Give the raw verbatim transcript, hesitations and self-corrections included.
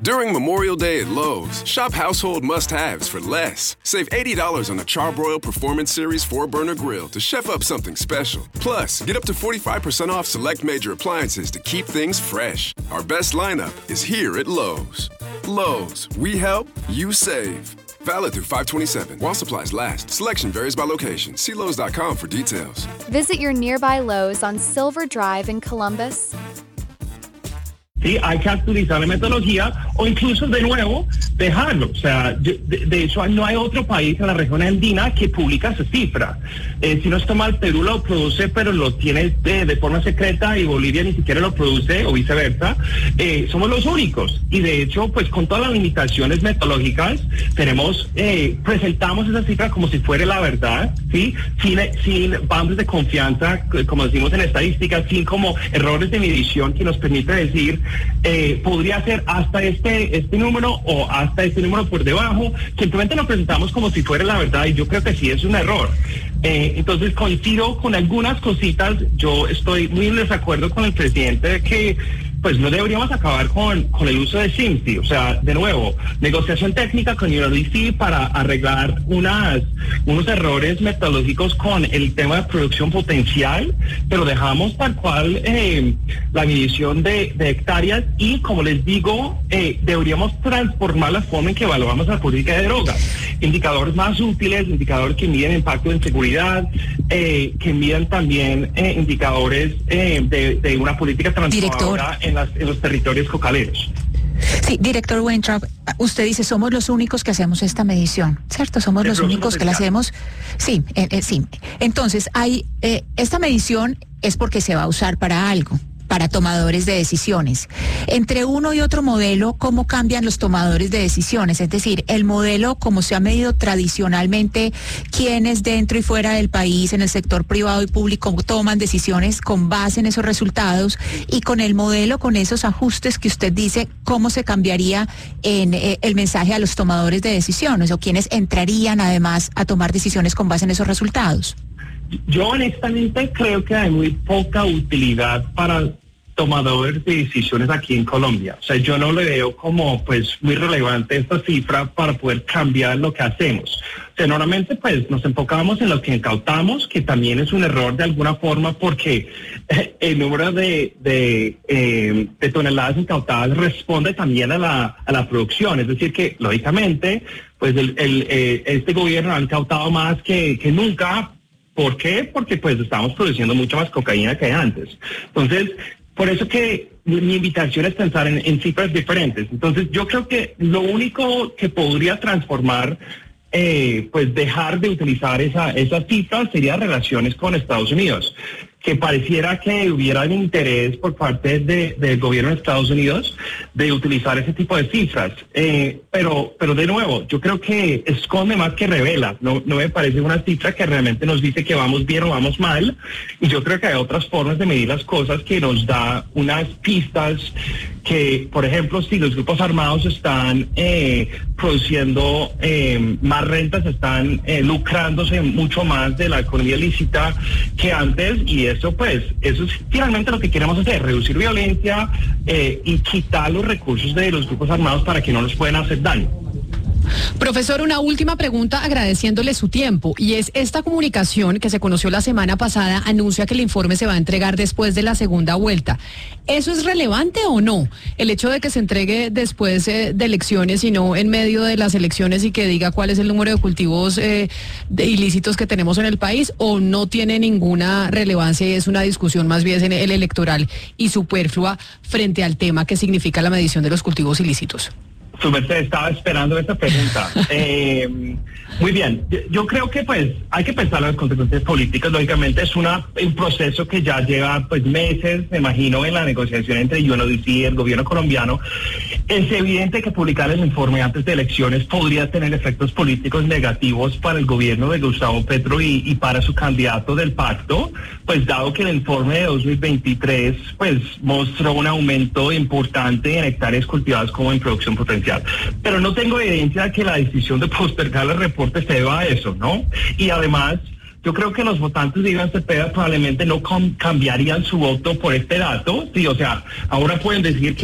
During Memorial Day at Lowe's, shop household must-haves for less. Save eighty dollars on the Charbroil Performance Series four burner grill to chef up something special. Plus, get up to forty-five percent off select major appliances to keep things fresh. Our best lineup is here at Lowe's. Lowe's, we help, you save. Valid through five twenty-seven. While supplies last. Selection varies by location. See Lowe's dot com for details. Visit your nearby Lowe's on Silver Drive in Columbus. Sí, hay que actualizar la metodología o incluso de nuevo dejarlo. O sea, de, de hecho no hay otro país en la región andina que publica esa cifra. Eh, si no está mal, Perú lo produce, pero lo tiene de, de forma secreta y Bolivia ni siquiera lo produce o viceversa. Eh, somos los únicos y de hecho, pues con todas las limitaciones metodológicas, tenemos, eh, presentamos esa cifra como si fuera la verdad, ¿sí? Sin, sin bandos de confianza, como decimos en estadística, sin como errores de medición que nos permite decir Eh, podría ser hasta este este número o hasta este número por debajo. Simplemente lo presentamos como si fuera la verdad y yo creo que sí es un error. Eh, entonces coincido con algunas cositas. Yo estoy muy en desacuerdo con el presidente de que pues no deberíamos acabar con, con el uso de SIMSI. O sea, de nuevo, negociación técnica con U N O D C para arreglar unas, unos errores metodológicos con el tema de producción potencial, pero dejamos tal cual eh, la medición de, de hectáreas y, como les digo, eh, deberíamos transformar la forma en que evaluamos la política de drogas. Indicadores más útiles, indicadores que miden impacto en seguridad, eh, que miden también eh, indicadores eh, de, de una política transformadora en Las, en los territorios cocaleros. Sí, director Weintraub, usted dice, somos los únicos que hacemos esta medición, ¿cierto? Somos de los únicos que la hacemos. Sí, eh, eh, sí. Entonces, hay eh, esta medición es porque se va a usar para algo, para tomadores de decisiones. Entre uno y otro modelo, ¿cómo cambian los tomadores de decisiones? Es decir, el modelo como se ha medido tradicionalmente, quienes dentro y fuera del país, en el sector privado y público, toman decisiones con base en esos resultados, y con el modelo, con esos ajustes que usted dice, ¿cómo se cambiaría en eh, el mensaje a los tomadores de decisiones o quienes entrarían además a tomar decisiones con base en esos resultados? Yo honestamente creo que hay muy poca utilidad para tomadores de decisiones aquí en Colombia. O sea, yo no le veo como pues muy relevante esta cifra para poder cambiar lo que hacemos. O sea, normalmente pues nos enfocamos en lo que incautamos, que también es un error de alguna forma porque eh, el número de, de, eh, de toneladas incautadas responde también a la, a la producción. Es decir que, lógicamente, pues el, el, eh, este gobierno ha incautado más que, que nunca. ¿Por qué? Porque pues estamos produciendo mucha más cocaína que antes. Entonces, por eso que mi invitación es pensar en, en cifras diferentes. Entonces, yo creo que lo único que podría transformar, eh, pues dejar de utilizar esa, esas cifras sería relaciones con Estados Unidos. Que pareciera que hubiera un interés por parte de, del gobierno de Estados Unidos de utilizar ese tipo de cifras. Eh, pero, pero de nuevo, yo creo que esconde más que revela. No, no me parece una cifra que realmente nos dice que vamos bien o vamos mal. Y yo creo que hay otras formas de medir las cosas que nos da unas pistas que, por ejemplo, si los grupos armados están eh, produciendo eh, más rentas, están eh, lucrándose mucho más de la economía ilícita que antes, y eso pues, eso es finalmente lo que queremos hacer, reducir violencia eh, y quitar los recursos de los grupos armados para que no nos puedan hacer daño. Profesor, una última pregunta agradeciéndole su tiempo, y es esta comunicación que se conoció la semana pasada anuncia que el informe se va a entregar después de la segunda vuelta. ¿Eso es relevante o no? El hecho de que se entregue después eh, de elecciones y no en medio de las elecciones y que diga cuál es el número de cultivos eh, de ilícitos que tenemos en el país, ¿o no tiene ninguna relevancia y es una discusión más bien en el electoral y superflua frente al tema que significa la medición de los cultivos ilícitos? Su merced, estaba esperando esta pregunta. Eh, muy bien, yo, yo creo que pues hay que pensar en las consecuencias políticas. Lógicamente es una, un proceso que ya lleva pues meses, me imagino, en la negociación entre U N O D C y el gobierno colombiano. Es evidente que publicar el informe antes de elecciones podría tener efectos políticos negativos para el gobierno de Gustavo Petro y, y para su candidato del pacto, pues dado que el informe de dos mil veintitrés pues mostró un aumento importante en hectáreas cultivadas como en producción potencial. Pero no tengo evidencia de que la decisión de postergar el reporte se deba a eso, ¿no? Y además, yo creo que los votantes de Iván Cepeda probablemente no com- cambiarían su voto por este dato. Sí, o sea, ahora pueden decir que